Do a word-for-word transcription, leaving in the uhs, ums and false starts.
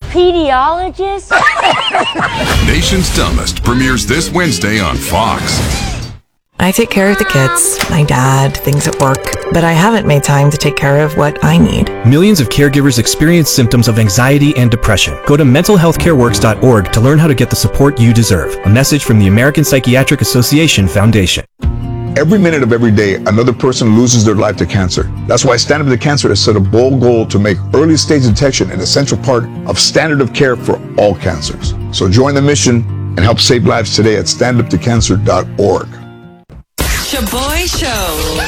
pediatrician? Nation's Dumbest premieres this Wednesday on Fox. I take care of the kids, my dad, things at work, but I haven't made time to take care of what I need. Millions of caregivers experience symptoms of anxiety and depression. Go to mental health care works dot org to learn how to get the support you deserve. A message from the American Psychiatric Association Foundation. Every minute of every day, another person loses their life to cancer. That's why Stand Up to Cancer has set a bold goal to make early stage detection an essential part of standard of care for all cancers. So join the mission and help save lives today at stand up to cancer dot org. Shaboy Show.